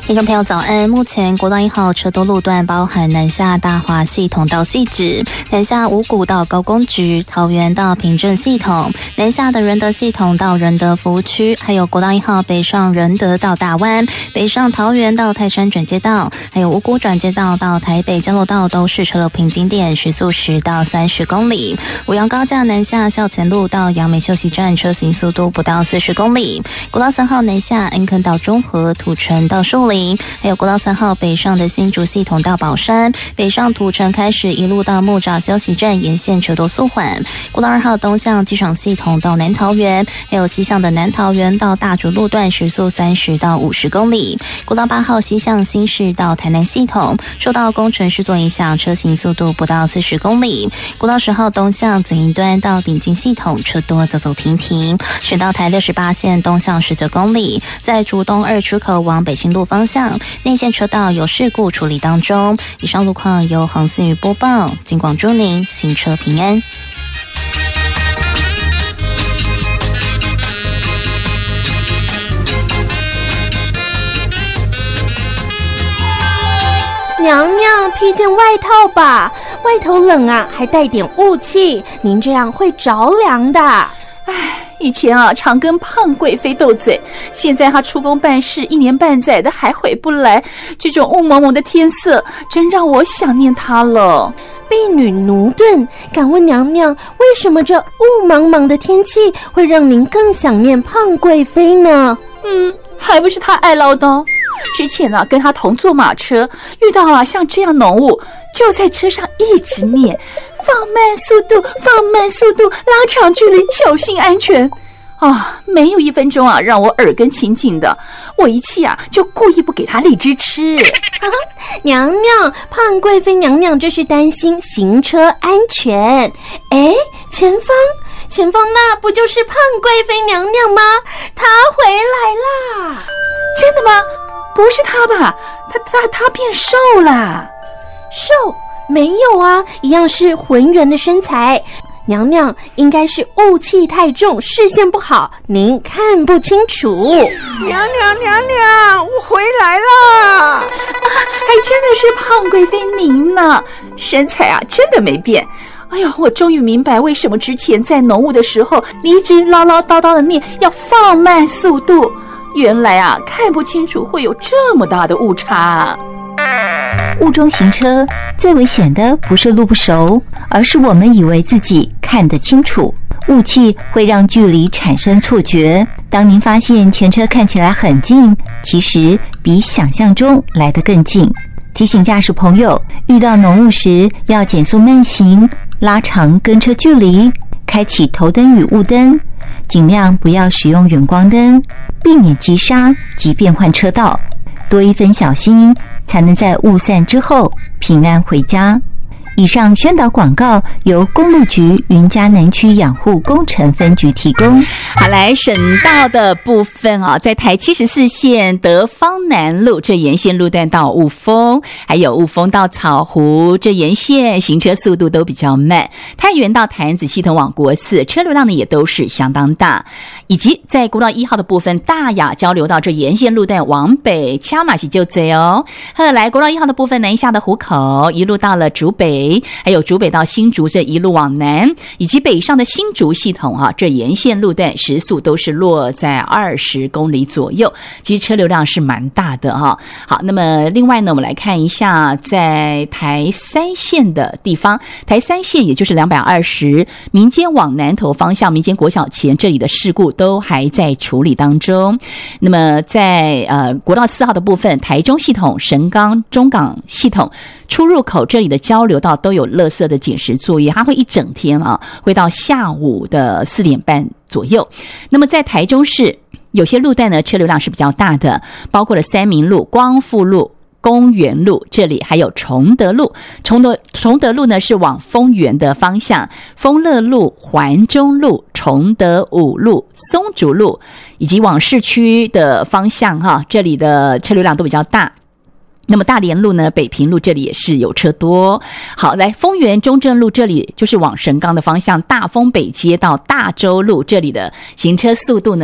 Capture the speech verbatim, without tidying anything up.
听众朋友早安，目前国道一号车多路段包含南下大华系统到汐止，南下五股到高工局，桃园到平镇系统，南下的仁德系统到仁德服务区，还有国道一号北上仁德到大湾，北上桃园到泰山转接道，还有五股转接道到台北交流道都是车流瓶颈点，时速十到三十公里。五杨高架南下校前路到杨梅休息站，车行速度不到四十公里。国道三号南下恩坑到中和，土城到树林。还有国道三号北上的新竹系统到宝山，北上土城开始一路到木栅休息站，沿线车多速缓。国道二号东向机场系统到南桃园，还有西向的南桃园到大竹路段时速三十到五十公里。国道八号西向新市到台南系统，受到工程施作影响，车行速度不到四十公里。国道十号东向左营端到顶金系统，车多走走停停。省道台六十八线东向十九公里，在竹东二出口往北新路方向内线车道有事故处理当中。以上路况由黄思雨播报，金广祝您行车平安。 娘娘，披件外套吧，外头冷啊，还带点雾气，您这样会着凉的。 唉，以前啊常跟胖贵妃斗嘴，现在她出宫办事一年半载的还回不来，这种雾蒙蒙的天色真让我想念她了。 婢女奴顿，敢问娘娘，为什么这雾茫茫的天气会让您更想念胖贵妃呢？ 嗯，还不是她爱唠叨。之前啊跟她同坐马车，遇到啊像这样浓雾，就在车上一直念放慢速度，放慢速度，拉长距离，小心安全。啊，没有一分钟啊让我耳根清净的，我一气啊就故意不给她荔枝吃。 娘娘，胖贵妃娘娘这是担心行车安全。哎，前方前方那不就是胖贵妃娘娘吗？她回来啦！ 真的吗？不是她吧？她她她变瘦啦？ 瘦？没有啊，一样是浑圆的身材。娘娘应该是雾气太重，视线不好，您看不清楚。 娘娘娘娘，我回来啦！ 啊，还真的是胖贵妃您呢，身材啊真的没变。哎呦，我终于明白为什么之前在浓雾的时候你一直唠唠叨叨的念要放慢速度，原来啊看不清楚会有这么大的误差。 雾中行车最危险的不是路不熟，而是我们以为自己看得清楚。雾气会让距离产生错觉，当您发现前车看起来很近，其实比想象中来得更近。提醒驾驶朋友，遇到浓雾时要减速慢行，拉长跟车距离，开启头灯与雾灯，尽量不要使用远光灯，避免急刹及变换车道。多一分小心，才能在雾散之后平安回家。以上宣导广告由公路局云嘉南区养护工程分局提供。 好，来省道的部分啊，在台七十四线德芳南路这沿线路段到雾峰，还有雾峰到草湖这沿线行车速度都比较慢。太原到潭子系统往国四车流量呢也都是相当大，以及在国道一号的部分大雅交流道这沿线路段往北掐马西就贼哦。后来国道一号的部分南下的湖口一路到了竹北，还有竹北到新竹这一路往南，以及北上的新竹系统啊，这沿线路段时速都是落在二十公里左右，其实车流量是蛮大的哈、啊。好，那么另外呢，我们来看一下在台三线的地方，台三线也就是两百二十民间往南投方向民间国小前这里的事故都还在处理当中。那么在呃国道四号的部分，台中系统、神冈、中港系统出入口这里的交流道都有垃圾的捡拾作业，它会一整天啊，会到下午的四点半左右。那么在台中市有些路段呢，车流量是比较大的，包括了三民路、光复路、公园路这里，还有崇德路。崇德崇德路呢是往丰原的方向，丰乐路、环中路、崇德五路、松竹路，以及往市区的方向哈，这里的车流量都比较大。那么大连路呢，北平路这里也是有车多。好，来丰原中正路这里就是往神冈的方向，大丰北街到大洲路这里的行车速度呢